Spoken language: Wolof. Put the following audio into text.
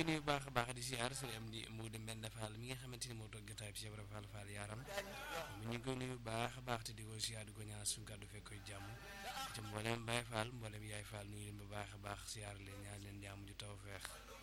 koy nuyu baax a baax di siyaar sëriñ am di mu dem benn Fall mi nga xamante ni moo toog jotaay bi Cheikh Ibra Fall Fall yaaram ñu ngi koy nuyu baax a baax te di ko siyaar di ko ñaan suñu kàddu fekk koy jàmm ci mboolem Baye Fall mboolem Yaay Fall nuyu leen bu baax a baax siyaar leen ñaan leen jàmm ju taw feex